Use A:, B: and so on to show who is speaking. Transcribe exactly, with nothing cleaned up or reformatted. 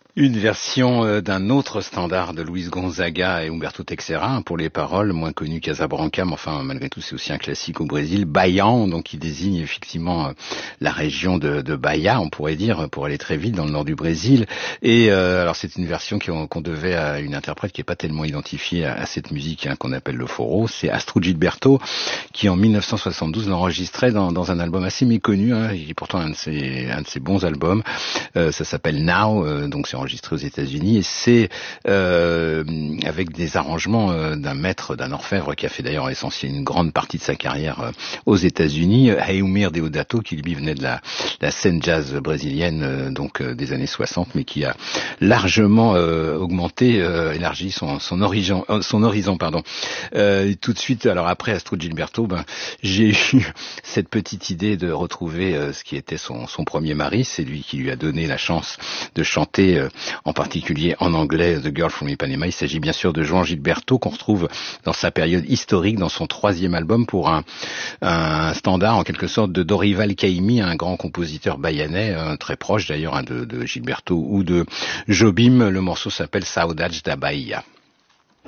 A: Une version euh, d'un autre standard de Luis Gonzaga et Humberto Teixeira, hein, pour les paroles, moins connu Casablanca, mais enfin malgré tout c'est aussi un classique au Brésil, Baião, donc qui désigne effectivement euh, la région de, de Bahia, on pourrait dire, pour aller très vite dans le nord du Brésil. Et euh, alors c'est une version qu'on, qu'on devait à une interprète qui n'est pas tellement identifiée à, à cette musique, hein, qu'on appelle le foro, c'est Astrud Gilberto, qui en mille neuf cent soixante-douze l'enregistrait dans, dans un album assez méconnu, hein, qui est pourtant un de ses, un de ses bons albums. Euh, ça s'appelle Now, euh, donc c'est enregistré aux États-Unis et c'est euh, avec des arrangements euh, d'un maître, d'un orfèvre qui a fait d'ailleurs essentiellement une grande partie de sa carrière euh, aux États-Unis, Heumir Deodato, qui lui venait de la, la scène jazz brésilienne euh, donc euh, des années soixante, mais qui a largement euh, augmenté, euh, élargi son, son horizon, euh, son horizon, pardon. Euh, tout de suite, alors après Astrud Gilberto, ben j'ai eu cette petite idée de retrouver euh, ce qui était son, son premier mari, c'est lui qui lui a donné la chance de chanter euh, en particulier en anglais The Girl from Ipanema. Il s'agit bien sûr de João Gilberto qu'on retrouve dans sa période historique, dans son troisième album, pour un, un standard en quelque sorte de Dorival Caymmi, un grand compositeur bahianais, euh, très proche d'ailleurs hein, de, de Gilberto ou de Jobim. Le morceau s'appelle Saudades da Bahia.